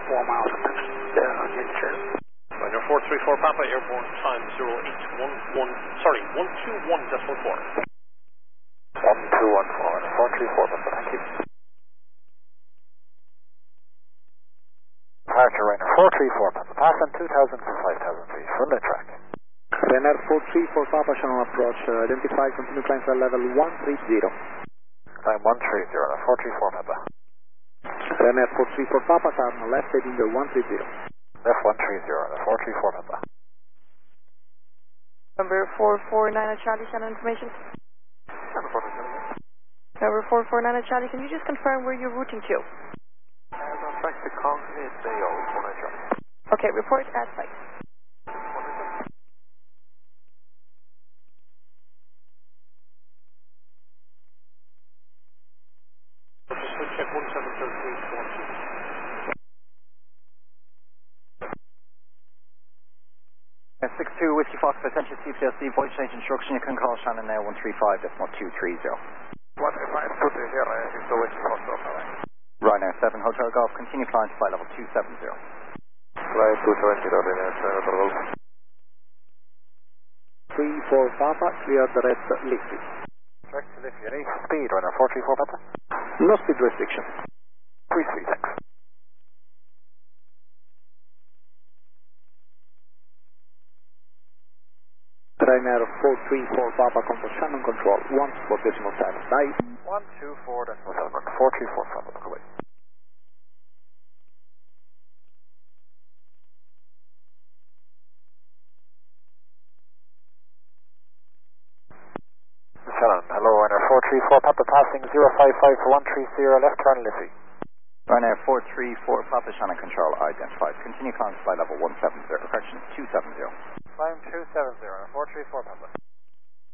4 miles a minute. Nature. Runner 434 Papa, airborne time 121.4. 1214, 434 Papa, thank you. Departure Rainer 434 Papa, passing 2,000 to 5,000 feet from the track. Rainer 434 Papa, channel approach, identify, continue climb flight level 130. Climb 130, 434 Papa. Rainer 434 Papa, turn left heading 130. Left 130, 434 Papa. Number 449 Charlie, channel information. Number 449 Charlie, can you just confirm where you're routing to? Track to Concrete Dale, Okay, report at site. Just check 1703. 62 Whiskey Fox, attention CPLC, voice change instruction, you can call Shannon now 135.230. 135, 230, is the Whiskey Fox, Ryanair 7 Hotel Golf, continue climb to flight level 270. Flight 270, Ryanair 7 Hotel Golf. 34 Papa, clear the rest Liffey. Direct to Liffey, any speed, Ryanair 434 Papa? No speed restriction. 33, thanks. Ryanair 434 Papa, control Shannon control, 124.7, bye. 124.7, 434 Papa, look away. Shannon, hello, Ryanair 434 Papa, passing 055 for 130, left turn Liffey. Ryanair 434 Papa, Shannon control, identified. Continue climb to flight level 170, correction 270. Climb 270, 434 Papa.